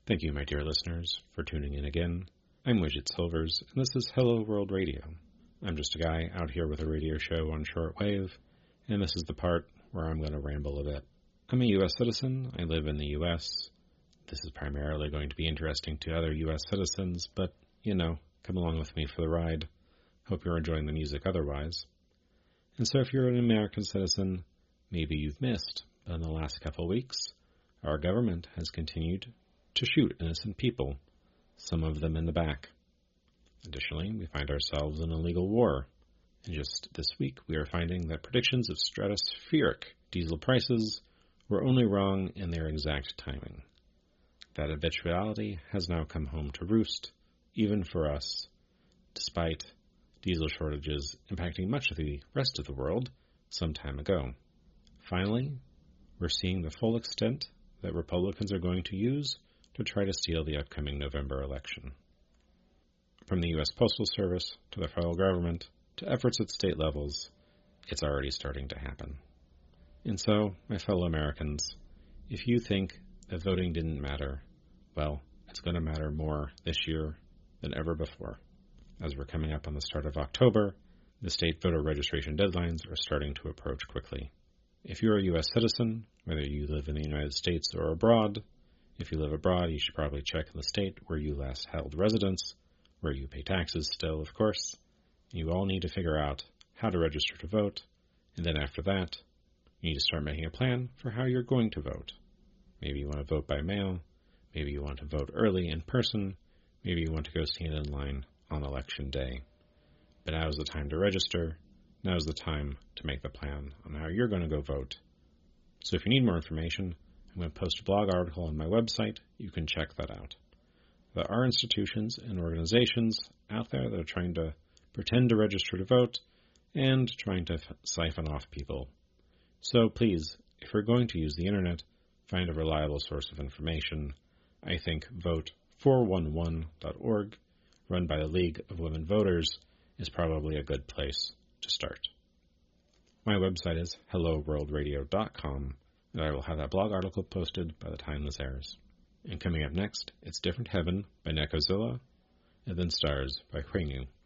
Thank you, my dear listeners, for tuning in again. I'm Widget Silvers, and this is Hello World Radio. I'm just a guy out here with a radio show on shortwave, and this is the part where I'm going to ramble a bit. I'm a U.S. citizen. I live in the U.S. This is primarily going to be interesting to other U.S. citizens, but, come along with me for the ride. Hope you're enjoying the music otherwise. And so if you're an American citizen, maybe you've missed, but in the last couple weeks, our government has continued to shoot innocent people, some of them in the back. Additionally, we find ourselves in a legal war. And just this week, we are finding that predictions of stratospheric diesel prices were only wrong in their exact timing. That eventuality has now come home to roost, even for us, despite diesel shortages impacting much of the rest of the world some time ago. Finally, we're seeing the full extent that Republicans are going to use to try to steal the upcoming November election. From the U.S. Postal Service to the federal government to efforts at state levels, it's already starting to happen. And so, my fellow Americans, if you think that voting didn't matter, well, it's going to matter more this year than ever before. As we're coming up on the start of October, the state voter registration deadlines are starting to approach quickly. If you're a U.S. citizen, whether you live in the United States or abroad, if you live abroad, you should probably check in the state where you last held residence, where you pay taxes still, of course. You all need to figure out how to register to vote, and then after that, you need to start making a plan for how you're going to vote. Maybe you want to vote by mail, maybe you want to vote early in person, maybe you want to go stand in line on election day. But now is the time to register, now is the time to make the plan on how you're going to go vote. So if you need more information, I'm going to post a blog article on my website. You can check that out. There are institutions and organizations out there that are trying to pretend to register to vote and trying to siphon off people. So please, if you're going to use the internet, find a reliable source of information. I think vote411.org, run by the League of Women Voters, is probably a good place to start. My website is helloworldradio.com, and I will have that blog article posted by the time this airs. And coming up next, it's Different Heaven by Necozilla, and then Stars by Quenu.